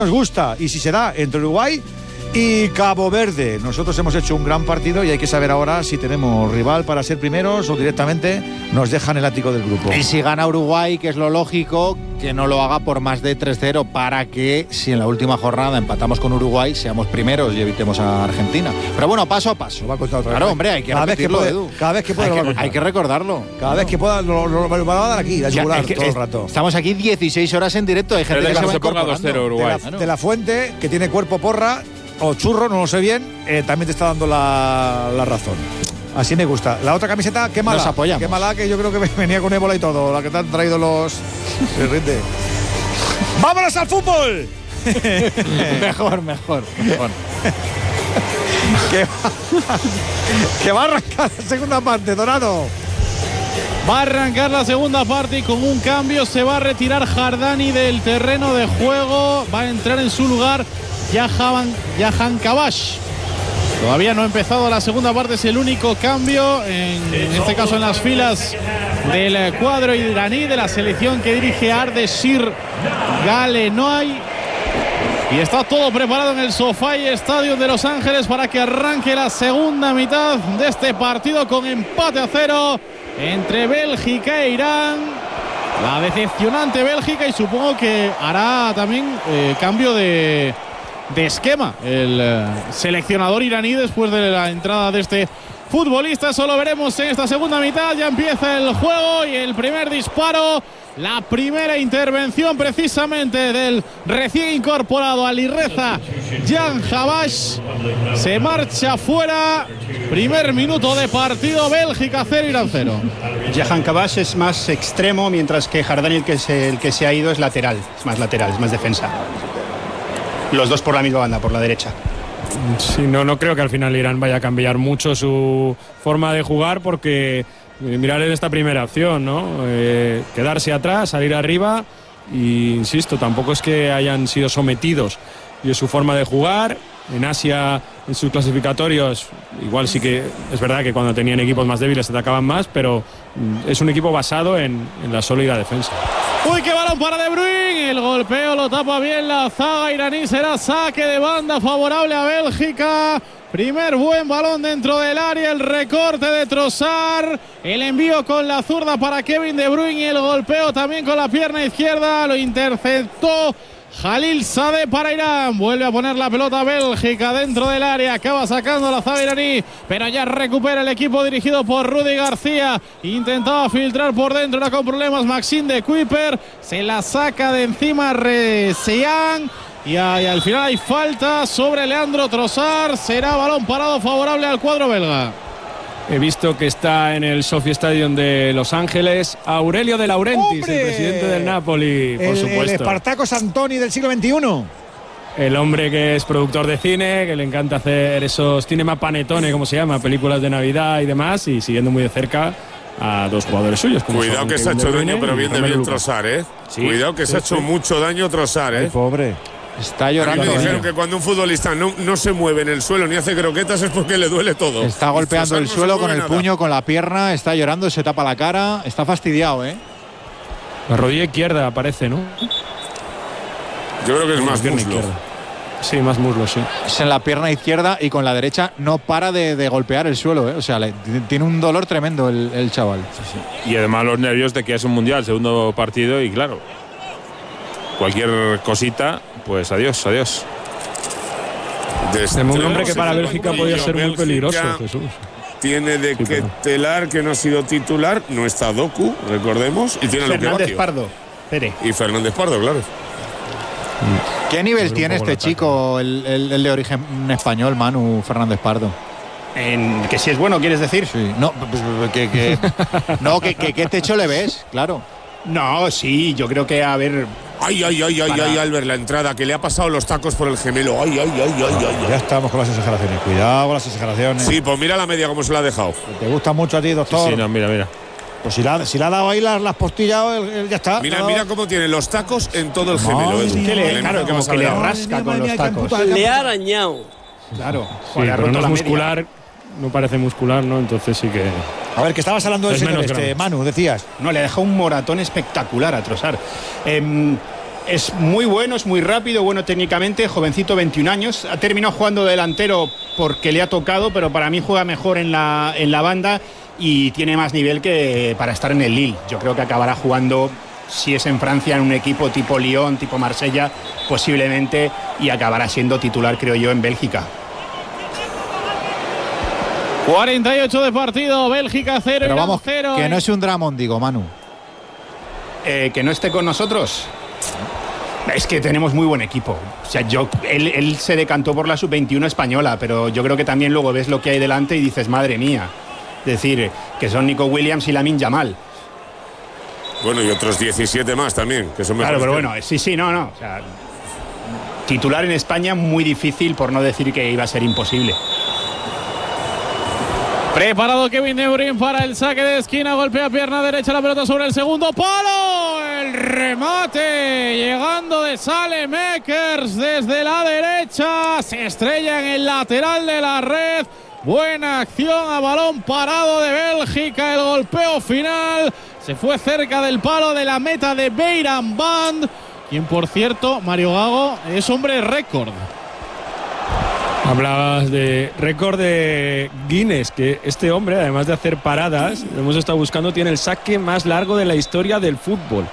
nos gusta, y si se da entre Uruguay y Cabo Verde. Nosotros hemos hecho un gran partido y hay que saber ahora si tenemos rival para ser primeros o directamente nos dejan el ático del grupo. Y si gana Uruguay, que es lo lógico, que no lo haga por más de 3-0 para que, si en la última jornada empatamos con Uruguay, seamos primeros y evitemos a Argentina. Pero bueno, paso a paso. Va a contar otra vez. Claro, hombre, hay que repetirlo, Edu. Cada vez que pueda hay que recordarlo. Cada vez que pueda lo va a dar aquí, la yugular, todo el rato. Estamos aquí 16 horas en directo. Hay gente que se va incorporando. 2-0 Uruguay. De la Fuente, que tiene cuerpo porra o churro, no lo sé bien, también te está dando la razón. Así me gusta. La otra camiseta, qué mala. Nos apoyamos. Qué mala, que yo creo que venía con ébola y todo, la que te han traído los... ¡Vámonos al fútbol! mejor. que va a arrancar la segunda parte, Dorado. Va a arrancar la segunda parte y con un cambio se va a retirar Jardani del terreno de juego. Va a entrar en su lugar Jahan Kabash. Todavía no ha empezado la segunda parte, es el único cambio, en este caso en las filas del cuadro iraní de la selección que dirige Ardeshir Galenoy. Y está todo preparado en el SoFi Stadium de Los Ángeles para que arranque la segunda mitad de este partido con empate a 0 entre Bélgica e Irán. La decepcionante Bélgica, y supongo que hará también cambio de esquema el seleccionador iraní después de la entrada de este futbolista. Eso lo veremos en esta segunda mitad. Ya empieza el juego y el primer disparo, la primera intervención precisamente del recién incorporado Alireza Jan Habash. Se marcha fuera. Primer minuto de partido, Bélgica 0, Irán 0. Jahan Kabash es más extremo, mientras que Jardani, el que se ha ido, es lateral. Es más lateral, es más defensa. Los dos por la misma banda, por la derecha. Sí, no creo que al final Irán vaya a cambiar mucho su forma de jugar, porque mirar en esta primera opción, ¿no? Quedarse atrás, salir arriba, y insisto, tampoco es que hayan sido sometidos. Y es su forma de jugar. En Asia, en sus clasificatorios, igual sí que es verdad que cuando tenían equipos más débiles se atacaban más, pero es un equipo basado en la sólida defensa. ¡Uy, qué balón para De Bruyne! El golpeo lo tapa bien la zaga iraní. Será saque de banda favorable a Bélgica. Primer buen balón dentro del área. El recorte de Trossard. El envío con la zurda para Kevin De Bruyne. Y el golpeo también con la pierna izquierda. Lo interceptó Jalil Sadeh para Irán. Vuelve a poner la pelota Bélgica dentro del área. Acaba sacando la zaga iraní, pero ya recupera el equipo dirigido por Rudy García. Intentaba filtrar por dentro, era con problemas Maxime de Kuiper. Se la saca de encima Resian. Y al final hay falta sobre Leandro Trossard. Será balón parado favorable al cuadro belga. He visto que está en el SoFi Stadium de Los Ángeles Aurelio De Laurentiis, ¡hombre! El presidente del Napoli, por supuesto. El Espartaco Santoni del siglo XXI. El hombre que es productor de cine, que le encanta hacer esos cinema panettone, como se llama, películas de Navidad y demás, y siguiendo muy de cerca a dos jugadores suyos. Cuidado que se ha hecho daño, pero bien de bien Trossard, ¿eh? Sí, cuidado que se ha hecho mucho daño Trossard, ¿eh? Ay, pobre. Está llorando. A mí me dijeron que cuando un futbolista no se mueve en el suelo ni hace croquetas es porque le duele todo. Está golpeando el suelo con el puño, con la pierna, está llorando, se tapa la cara, está fastidiado, ¿eh? La rodilla izquierda parece, ¿no? Yo creo que es más muslo. Sí, más muslo, sí. Es en la pierna izquierda y con la derecha no para de golpear el suelo, ¿eh? O sea, tiene un dolor tremendo el chaval. Sí. Y además los nervios de que es un mundial, segundo partido, y claro, cualquier cosita, pues adiós. Un hombre que para Bélgica podía ser muy peligroso, Jesús. Tiene de Ketelaar, que no ha sido titular, no está Doku, recordemos, y tiene Fernández Pardo. Y Fernández Pardo, claro. ¿Qué nivel tiene este chico, el de origen español, Manu Fernández Pardo? ¿Que si es bueno, quieres decir? Sí. No, ¿qué techo le ves? Claro. No, sí, yo creo que, a ver... Ay, Albert, la entrada, que le ha pasado los tacos por el gemelo. Ay. Ya estamos con las exageraciones. Cuidado con las exageraciones. Sí, pues mira la media cómo se la ha dejado. ¿Te gusta mucho a ti, doctor? Sí, no, mira. Pues si le ha dado ahí las postillado, ya está. Mira cómo tiene los tacos en todo el gemelo. Claro, como que le rasca con los tacos. Le ha arañado. Claro. Sí, pero no es muscular, no parece muscular, ¿no? Entonces sí que... A ver, que estabas hablando del señor grande. Manu, decías. No, le ha dejado un moratón espectacular a Trossard. Es muy bueno, es muy rápido, bueno técnicamente, jovencito, 21 años. Ha terminado jugando delantero porque le ha tocado, pero para mí juega mejor en la banda y tiene más nivel que para estar en el Lille. Yo creo que acabará jugando, si es en Francia, en un equipo tipo Lyon, tipo Marsella, posiblemente, y acabará siendo titular, creo yo, en Bélgica. 48 de partido, Bélgica 0. Pero vamos, 0. que no es un dramón, digo, Manu. Que no esté con nosotros. Es que tenemos muy buen equipo. O sea, él se decantó por la sub-21 española, pero yo creo que también luego ves lo que hay delante y dices, madre mía. Es decir, que son Nico Williams y Lamine Yamal. Bueno, y otros 17 más también, que son mejores. Claro, pero bueno, sí, no. O sea, titular en España muy difícil, por no decir que iba a ser imposible. Preparado Kevin De Bruyne para el saque de esquina, golpea pierna derecha, la pelota sobre el segundo palo, el remate llegando de Saelemaekers desde la derecha, se estrella en el lateral de la red. Buena acción a balón parado de Bélgica, el golpeo final se fue cerca del palo de la meta de Beiran Band, quien por cierto, Mario Gago, es hombre récord. Hablabas de récord de Guinness, que este hombre, además de hacer paradas, lo hemos estado buscando, tiene el saque más largo de la historia del fútbol.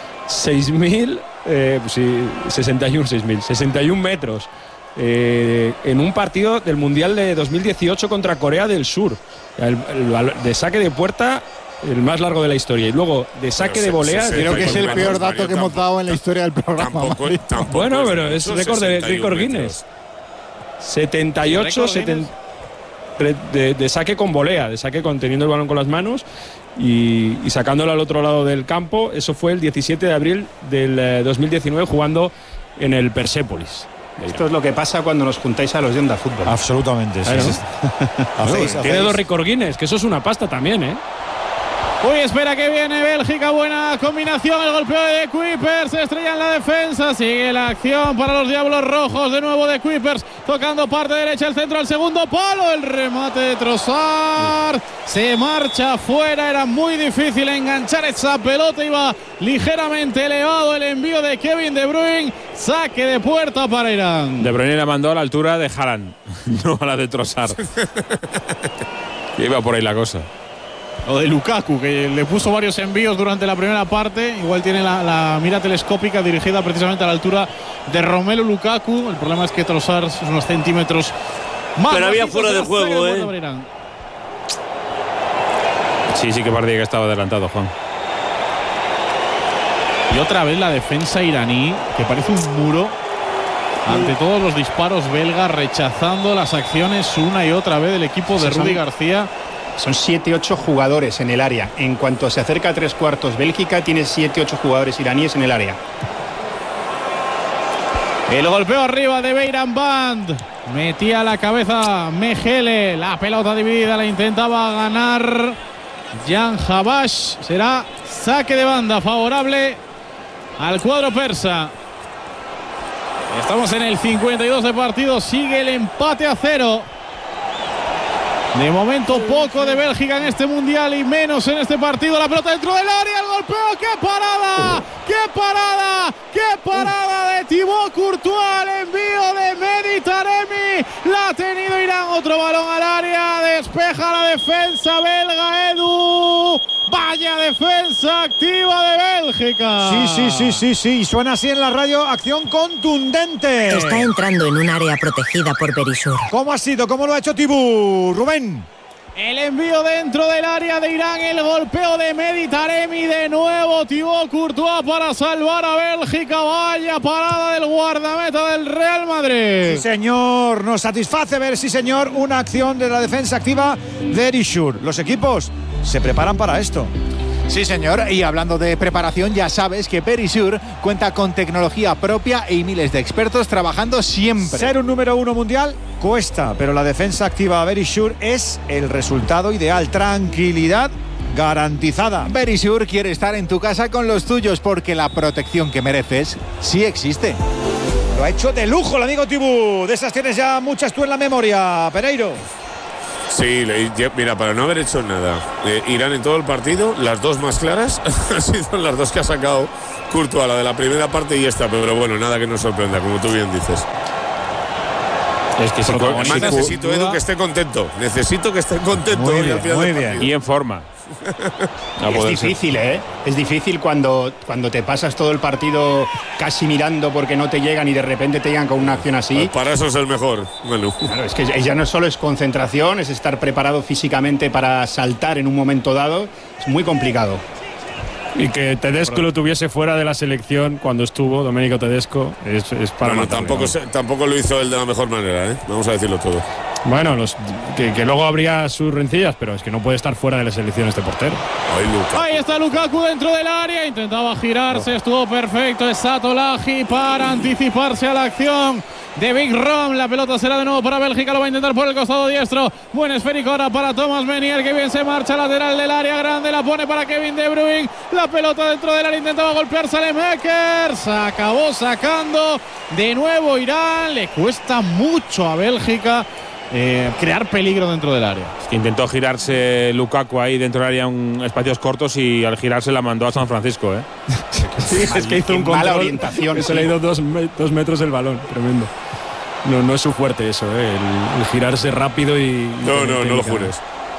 61 metros. En un partido del Mundial de 2018 contra Corea del Sur. El de saque de puerta, el más largo de la historia. Y luego, de saque de volea... Creo que es el peor dato que hemos dado en la historia del programa. Tampoco bueno, pero es récord de Guinness. 78 de saque con volea, de saque teniendo el balón con las manos y sacándolo al otro lado del campo. Eso fue el 17 de abril del 2019 jugando en el Persépolis. Esto es lo que pasa cuando nos juntáis a los de Onda Fútbol. Absolutamente, sí. Tiene 2 récord Guinness, que eso es una pasta también, ¿eh? Uy, espera que viene Bélgica, buena combinación, el golpeo de Kuipers, se estrella en la defensa, sigue la acción para los Diablos Rojos, de nuevo de Kuipers, tocando parte derecha, el centro al segundo palo, el remate de Trossard, se marcha fuera, era muy difícil enganchar esa pelota, iba ligeramente elevado el envío de Kevin De Bruyne, saque de puerta para Irán. De Bruyne la mandó a la altura de Haaland, no a la de Trossard. Iba por ahí la cosa. O de Lukaku, que le puso varios envíos durante la primera parte. Igual tiene la mira telescópica dirigida precisamente a la altura de Romelu Lukaku. El problema es que Trossard es unos centímetros más. Pero había fuera de juego, Sí que parecía que estaba adelantado, Juan. Y otra vez la defensa iraní, que parece un muro ante todos los disparos belgas, rechazando las acciones una y otra vez del equipo de Rudy García. Son 7-8 jugadores en el área. En cuanto se acerca a 3/4 Bélgica, tiene 7-8 jugadores iraníes en el área. El golpeo arriba de Beiran Band. Metía la cabeza Mejele. La pelota dividida la intentaba ganar Jan Habash. Será saque de banda favorable al cuadro persa. Estamos en el 52 de partido. Sigue el empate a 0. De momento poco de Bélgica en este mundial y menos en este partido. La pelota dentro del área, el golpeo. ¡Qué parada! ¡Qué parada! ¡Qué parada de Thibaut Courtois! El envío de Mehdi Taremi. La ha tenido Irán. Otro balón al área. Despeja la defensa belga, Edu. Vaya defensa activa de Bélgica. Sí. Suena así en la radio. Acción contundente. Está entrando en un área protegida por Berisur. ¿Cómo ha sido? ¿Cómo lo ha hecho Thibaut? Rubén. El envío dentro del área de Irán, el golpeo de Mehdi Taremi, de nuevo Thibaut Courtois para salvar a Bélgica. Vaya parada del guardameta del Real Madrid. Sí, señor, nos satisface ver, sí, señor, una acción de la defensa activa de Berisur. Los equipos se preparan para esto. Sí, señor, y hablando de preparación, ya sabes que Berisur cuenta con tecnología propia y miles de expertos trabajando siempre. Ser un número 1 mundial cuesta, pero la defensa activa Berisur es el resultado ideal. Tranquilidad garantizada. Berisur quiere estar en tu casa con los tuyos porque la protección que mereces sí existe. Lo ha hecho de lujo el amigo Thibaut. De esas tienes ya muchas tú en la memoria, Pereiro. Sí, mira, para no haber hecho nada, Irán en todo el partido, las dos más claras han sido las dos que ha sacado Courtois, la de la primera parte y esta, pero bueno, nada que nos sorprenda, como tú bien dices. Es que si Además necesito, Edu, que esté contento. Necesito que esté contento. Muy bien. Y en forma. Es difícil, ¿eh? Es difícil cuando te pasas todo el partido casi mirando porque no te llegan y de repente te llegan con una acción así. Pues para eso es el mejor, Manu. Claro, es que ya no solo es concentración, es estar preparado físicamente para saltar en un momento dado. Es muy complicado. Y que Tedesco lo tuviese fuera de la selección cuando estuvo, Domenico Tedesco, es para Bueno, tampoco lo hizo él de la mejor manera, ¿eh? Vamos a decirlo todo. Bueno, que luego habría sus rencillas, pero es que no puede estar fuera de la selección este portero. Ahí está Lukaku dentro del área, intentaba girarse, estuvo perfecto, es Satoraji para anticiparse a la acción de Big Rom. La pelota será de nuevo para Bélgica, lo va a intentar por el costado diestro. Buen esférico ahora para Thomas Meunier, que bien se marcha, lateral del área grande, la pone para Kevin De Bruyne. La pelota dentro del área, intentaba golpear Saelemaekers, acabó sacando de nuevo Irán. Le cuesta mucho a Bélgica crear peligro dentro del área. Es que intentó girarse Lukaku ahí dentro del área en espacios cortos y al girarse la mandó a San Francisco, ¿eh? Sí, es que hizo un control, mala orientación. Se le ha ido 2 metros el balón, tremendo. No es su fuerte eso, el girarse rápido y… No lo jures.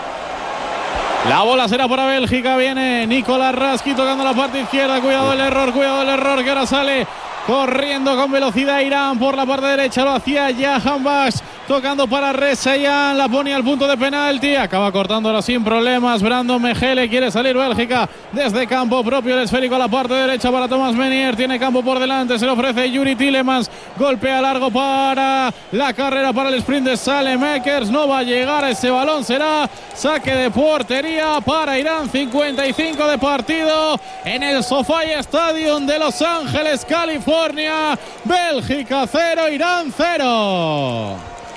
La bola será para Bélgica, viene Nicolás Raski tocando la parte izquierda, cuidado del error, que ahora sale corriendo con velocidad Irán por la parte derecha, lo hacía Jahan Bash, tocando para Rezayan, la ponía al punto de penalti, acaba cortándola sin problemas. Brandon Mejele, quiere salir Bélgica desde campo propio, el esférico a la parte derecha para Thomas Meunier, tiene campo por delante, se le ofrece Yuri Tielemans, golpea largo para la carrera, para el sprint de Saelemaekers, no va a llegar a ese balón, será saque de portería para Irán. 55 de partido en el SoFi Stadium de Los Ángeles, California. Bélgica 0, Irán 0.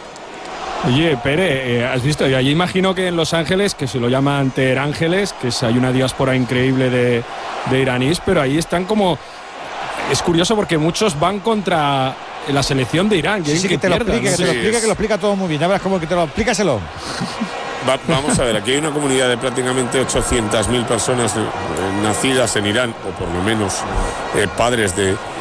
Oye, Pere, ¿has visto? Allí imagino que en Los Ángeles, que se lo llaman Teherángeles, que hay una diáspora increíble de iraníes, pero ahí están como… Es curioso porque muchos van contra la selección de Irán. Sí, que te lo explique, que lo explica todo muy bien. Ya verás cómo que te lo explícaselo. Vamos a ver, aquí hay una comunidad de prácticamente 800.000 personas nacidas en Irán, o por lo menos padres de